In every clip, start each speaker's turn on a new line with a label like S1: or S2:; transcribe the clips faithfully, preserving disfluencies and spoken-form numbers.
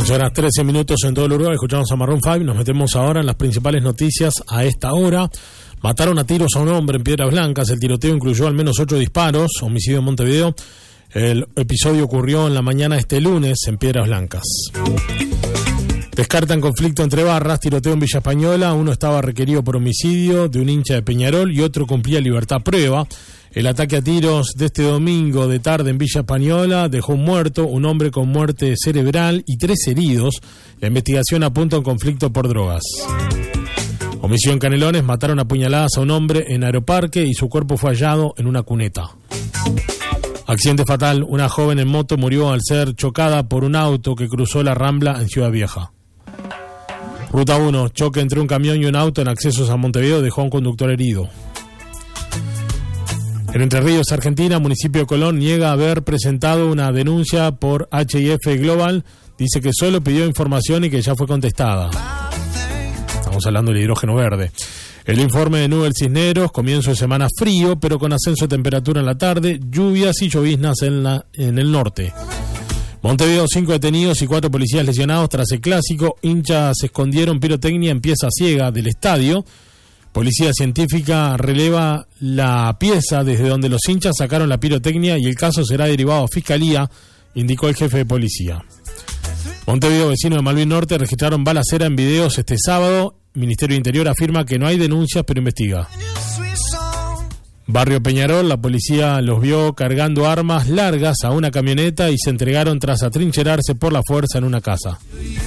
S1: once horas trece minutos en todo el Uruguay. Escuchamos a Maroon cinco. Nos metemos ahora en las principales noticias a esta hora. Mataron a tiros a un hombre en Piedras Blancas. El tiroteo incluyó al menos ocho disparos. Homicidio en Montevideo. El episodio ocurrió en la mañana de este lunes en Piedras Blancas. Descartan conflicto entre barras. Tiroteo en Villa Española. Uno estaba requerido por homicidio de un hincha de Peñarol y otro cumplía libertad prueba. El ataque a tiros de este domingo de tarde en Villa Española dejó un muerto, un hombre con muerte cerebral y tres heridos. La investigación apunta a un conflicto por drogas. Homicidio en Canelones. Mataron a puñaladas a un hombre en Aeroparque y su cuerpo fue hallado en una cuneta. Accidente fatal. Una joven en moto murió al ser chocada por un auto que cruzó la Rambla en Ciudad Vieja. Ruta uno. Choque entre un camión y un auto en accesos a Montevideo dejó a un conductor herido. En Entre Ríos, Argentina, municipio de Colón niega haber presentado una denuncia por H I F Global. Dice que solo pidió información y que ya fue contestada. Estamos hablando del hidrógeno verde. El informe de Nubel Cisneros, comienzo de semana frío, pero con ascenso de temperatura en la tarde, lluvias y lloviznas en, la, en el norte. Montevideo, cinco detenidos y cuatro policías lesionados tras el clásico. Hinchas escondieron pirotecnia en pieza ciega del estadio. Policía científica releva la pieza desde donde los hinchas sacaron la pirotecnia y el caso será derivado a Fiscalía, indicó el jefe de policía. Montevideo, vecino de Malvin Norte, registraron balacera en videos este sábado. Ministerio de Interior afirma que no hay denuncias, pero investiga. Barrio Peñarol, la policía los vio cargando armas largas a una camioneta y se entregaron tras atrincherarse por la fuerza en una casa.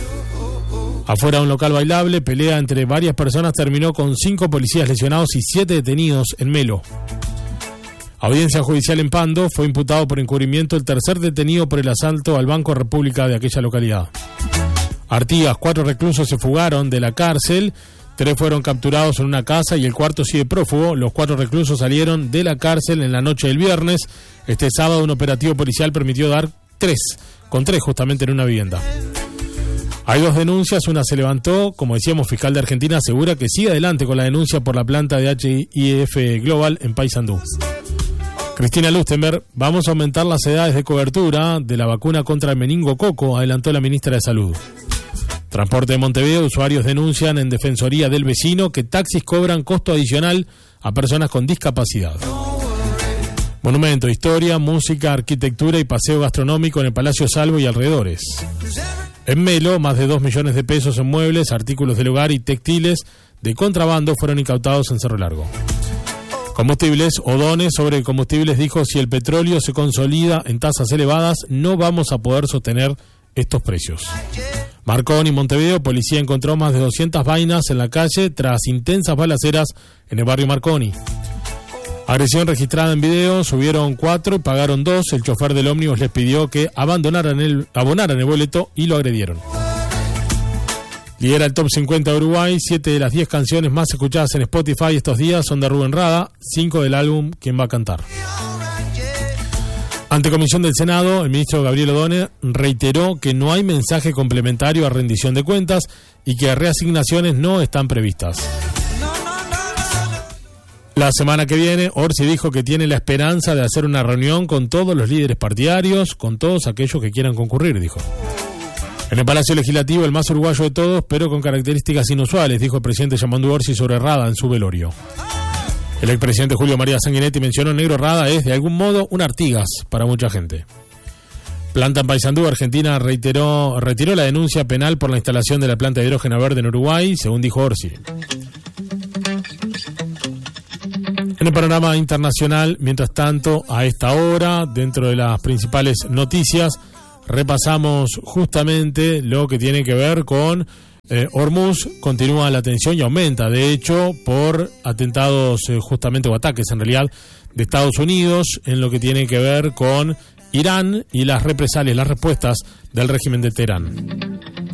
S1: Afuera de un local bailable, pelea entre varias personas terminó con cinco policías lesionados y siete detenidos en Melo. Audiencia judicial en Pando, fue imputado por encubrimiento el tercer detenido por el asalto al Banco República de aquella localidad. Artigas, cuatro reclusos se fugaron de la cárcel, tres fueron capturados en una casa y el cuarto sigue prófugo. Los cuatro reclusos salieron de la cárcel en la noche del viernes. Este sábado un operativo policial permitió dar tres, con tres justamente en una vivienda. Hay dos denuncias, una se levantó, como decíamos, fiscal de Argentina asegura que sigue adelante con la denuncia por la planta de H I F Global en Paysandú. Cristina Lustenberg, vamos a aumentar las edades de cobertura de la vacuna contra el meningococo, adelantó la ministra de Salud. Transporte de Montevideo, usuarios denuncian en Defensoría del Vecino que taxis cobran costo adicional a personas con discapacidad. Monumento, historia, música, arquitectura y paseo gastronómico en el Palacio Salvo y alrededores. En Melo, más de dos millones de pesos en muebles, artículos del hogar y textiles de contrabando fueron incautados en Cerro Largo. Combustibles, O'Donnell sobre combustibles dijo: si el petróleo se consolida en tasas elevadas, no vamos a poder sostener estos precios. Marconi, Montevideo, policía encontró más de doscientas vainas en la calle tras intensas balaceras en el barrio Marconi. Agresión registrada en video, subieron cuatro y pagaron dos. El chofer del ómnibus les pidió que abandonaran el, abonaran el boleto y lo agredieron. Lidera el Top cincuenta de Uruguay. Siete de las diez canciones más escuchadas en Spotify estos días son de Rubén Rada, cinco del álbum ¿Quién va a cantar? Ante comisión del Senado, el ministro Gabriel O'Donnell reiteró que no hay mensaje complementario a rendición de cuentas y que reasignaciones no están previstas. La semana que viene, Orsi dijo que tiene la esperanza de hacer una reunión con todos los líderes partidarios, con todos aquellos que quieran concurrir, dijo. En el Palacio Legislativo, el más uruguayo de todos, pero con características inusuales, dijo el presidente Yamandu Orsi sobre Rada en su velorio. El expresidente Julio María Sanguinetti mencionó: Negro Rada es, de algún modo, un Artigas para mucha gente. Planta en Paysandú, Argentina reiteró, retiró la denuncia penal por la instalación de la planta de hidrógeno verde en Uruguay, según dijo Orsi. En el panorama internacional, mientras tanto, a esta hora, dentro de las principales noticias, repasamos justamente lo que tiene que ver con eh, Hormuz. Continúa la tensión y aumenta, de hecho, por atentados eh, justamente o ataques en realidad de Estados Unidos en lo que tiene que ver con Irán y las represalias, las respuestas del régimen de Teherán.